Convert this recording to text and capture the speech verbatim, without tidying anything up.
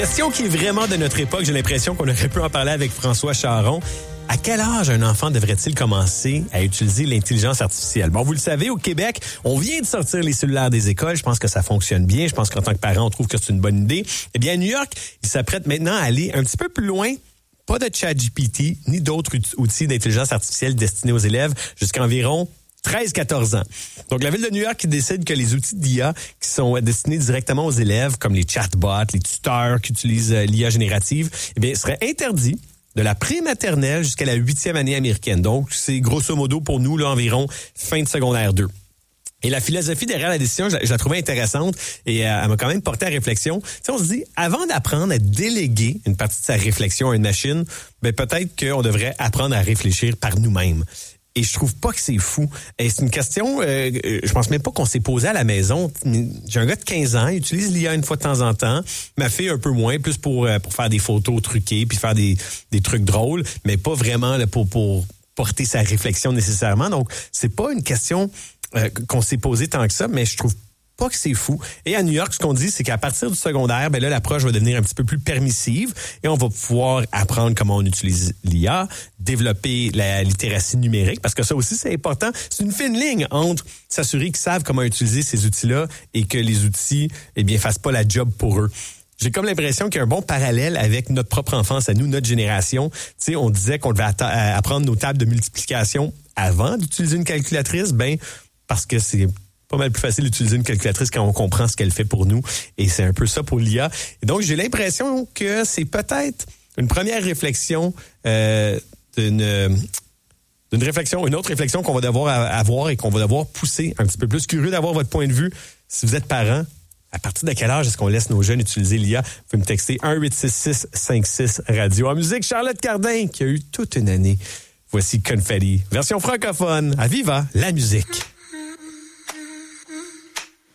Question qui est vraiment de notre époque. J'ai l'impression qu'on aurait pu en parler avec François Charon. À quel âge un enfant devrait-il commencer à utiliser l'intelligence artificielle? Bon, vous le savez, au Québec, on vient de sortir les cellulaires des écoles. Je pense que ça fonctionne bien. Je pense qu'en tant que parent, on trouve que c'est une bonne idée. Eh bien, à New York, ils s'apprêtent maintenant à aller un petit peu plus loin. Pas de ChatGPT, ni d'autres outils d'intelligence artificielle destinés aux élèves jusqu'à environ treize à quatorze ans. Donc, la Ville de New York qui décide que les outils d'I A qui sont destinés directement aux élèves, comme les chatbots, les tuteurs qui utilisent l'I A générative, eh bien, seraient interdits de la prématernelle jusqu'à la huitième année américaine. Donc, c'est grosso modo pour nous, là, environ fin de secondaire deux. Et la philosophie derrière la décision, je la, je la trouvais intéressante et euh, elle m'a quand même porté à réflexion. Tu sais, on se dit, avant d'apprendre à déléguer une partie de sa réflexion à une machine, ben peut-être qu'on devrait apprendre à réfléchir par nous-mêmes. Et je trouve pas que c'est fou. Et c'est une question, euh, je pense même pas qu'on s'est posé à la maison. J'ai un gars de quinze ans, il utilise l'I A une fois de temps en temps. Ma fille un peu moins, plus pour pour faire des photos truquées puis faire des des trucs drôles, mais pas vraiment là, pour pour porter sa réflexion nécessairement. Donc c'est pas une question euh, qu'on s'est posé tant que ça, mais je trouve pas que c'est fou. Et à New York, ce qu'on dit, c'est qu'à partir du secondaire, ben là, l'approche va devenir un petit peu plus permissive et on va pouvoir apprendre comment on utilise l'I A, développer la littératie numérique, parce que ça aussi, c'est important. C'est une fine ligne entre s'assurer qu'ils savent comment utiliser ces outils-là et que les outils, eh bien, fassent pas la job pour eux. J'ai comme l'impression qu'il y a un bon parallèle avec notre propre enfance à nous, notre génération. Tu sais, on disait qu'on devait atta- apprendre nos tables de multiplication avant d'utiliser une calculatrice, ben, parce que c'est pas mal plus facile d'utiliser une calculatrice quand on comprend ce qu'elle fait pour nous. Et c'est un peu ça pour l'I A. Et donc, j'ai l'impression que c'est peut-être une première réflexion euh, d'une, d'une réflexion, une autre réflexion qu'on va devoir avoir et qu'on va devoir pousser un petit peu plus. Curieux d'avoir votre point de vue. Si vous êtes parent, à partir de quel âge est-ce qu'on laisse nos jeunes utiliser l'I A? Vous pouvez me texter un huit six six cinq six radio. En musique, Charlotte Cardin, qui a eu toute une année. Voici Confetti, version francophone. À Viva, la musique.